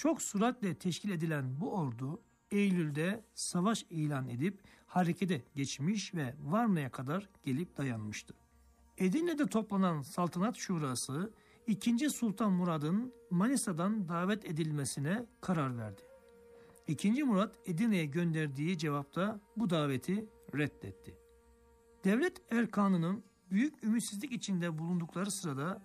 Çok süratle teşkil edilen bu ordu Eylül'de savaş ilan edip harekete geçmiş ve Varna'ya kadar gelip dayanmıştı. Edirne'de toplanan Saltanat Şurası 2. Sultan Murad'ın Manisa'dan davet edilmesine karar verdi. 2. Murat Edirne'ye gönderdiği cevapta bu daveti reddetti. Devlet erkanının büyük ümitsizlik içinde bulundukları sırada